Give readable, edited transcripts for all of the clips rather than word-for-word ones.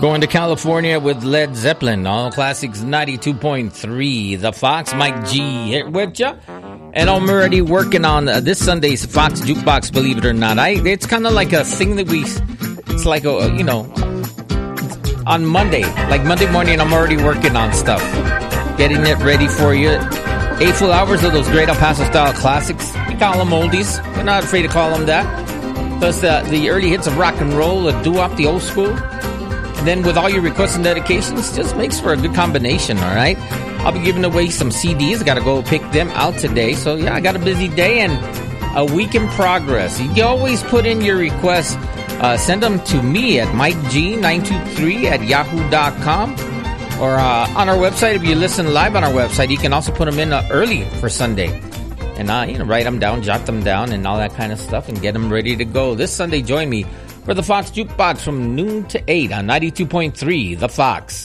Going to California with Led Zeppelin. All Classics 92.3. The Fox, Mike G here with you. And I'm already working on this Sunday's Fox Jukebox, believe it or not. It's kind of like a thing that it's like, on Monday. Like Monday morning, I'm already working on stuff. Getting it ready for you. 8 full hours of those great El Paso style classics. We call them oldies. We're not afraid to call them that. Plus the early hits of rock and roll, the doo-wop, the old school. And then with all your requests and dedications, just makes for a good combination, all right? I'll be giving away some CDs. I got to go pick them out today. So, yeah, I got a busy day and a week in progress. You always put in your requests. Send them to me at MikeG923@yahoo.com. Or on our website, if you listen live on our website, you can also put them in early for Sunday. And, write them down, jot them down, and all that kind of stuff, and get them ready to go. This Sunday, join me for the Fox Jukebox from noon to 8 on 92.3, The Fox.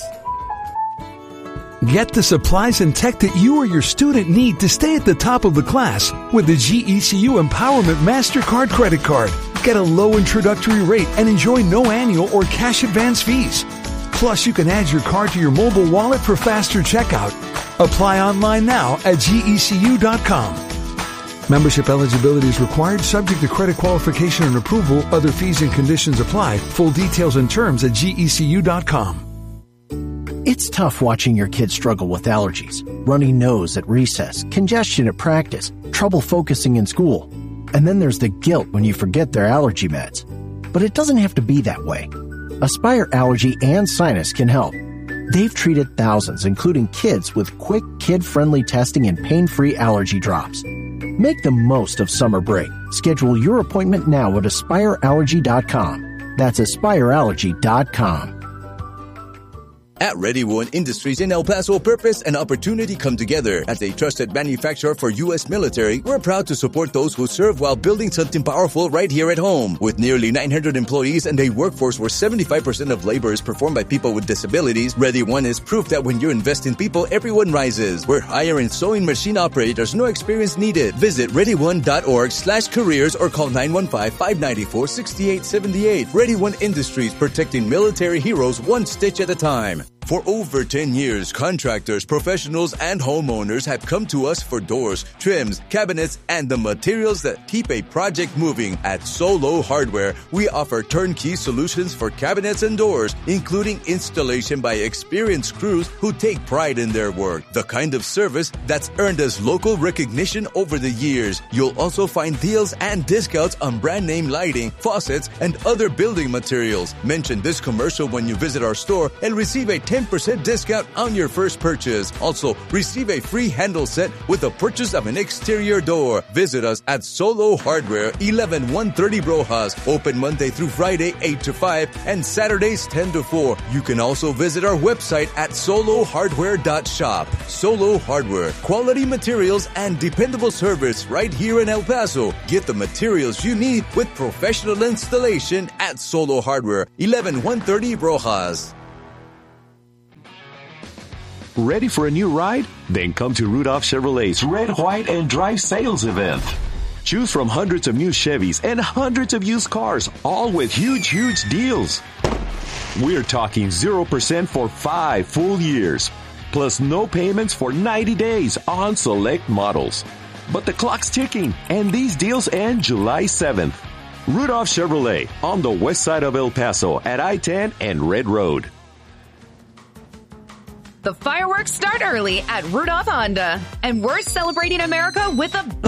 Get the supplies and tech that you or your student need to stay at the top of the class with the GECU Empowerment MasterCard credit card. Get a low introductory rate and enjoy no annual or cash advance fees. Plus, you can add your card to your mobile wallet for faster checkout. Apply online now at GECU.com. Membership eligibility is required, subject to credit qualification and approval. Other fees and conditions apply. Full details and terms at GECU.com. It's tough watching your kids struggle with allergies, runny nose at recess, congestion at practice, trouble focusing in school. And then there's the guilt when you forget their allergy meds. But it doesn't have to be that way. Aspire Allergy and Sinus can help. They've treated thousands, including kids, with quick, kid-friendly testing and pain-free allergy drops. Make the most of summer break. Schedule your appointment now at AspireAllergy.com. That's AspireAllergy.com. At Ready One Industries in El Paso, purpose and opportunity come together. As a trusted manufacturer for U.S. military, we're proud to support those who serve while building something powerful right here at home. With nearly 900 employees and a workforce where 75% of labor is performed by people with disabilities, Ready One is proof that when you invest in people, everyone rises. We're hiring sewing machine operators, no experience needed. Visit readyone.org/careers or call 915-594-6878. Ready One Industries, protecting military heroes one stitch at a time. For over 10 years, contractors, professionals, and homeowners have come to us for doors, trims, cabinets, and the materials that keep a project moving. At Solo Hardware, we offer turnkey solutions for cabinets and doors, including installation by experienced crews who take pride in their work. The kind of service that's earned us local recognition over the years. You'll also find deals and discounts on brand name lighting, faucets, and other building materials. Mention this commercial when you visit our store and receive a 10% discount on your first purchase. Also, receive a free handle set with the purchase of an exterior door. Visit us at Solo Hardware, 11130 Rojas. Open Monday through Friday, 8 to 5, and Saturdays, 10 to 4. You can also visit our website at solohardware.shop. Solo Hardware, quality materials and dependable service right here in El Paso. Get the materials you need with professional installation at Solo Hardware, 11130 Rojas. Ready for a new ride? Then come to Rudolph Chevrolet's Red, White, and Drive sales event. Choose from hundreds of new Chevys and hundreds of used cars, all with huge, huge deals. We're talking 0% for 5 full years, plus no payments for 90 days on select models. But the clock's ticking, and these deals end July 7th. Rudolph Chevrolet on the west side of El Paso at I-10 and Red Road. The fireworks start early at Rudolph Honda, and we're celebrating America with a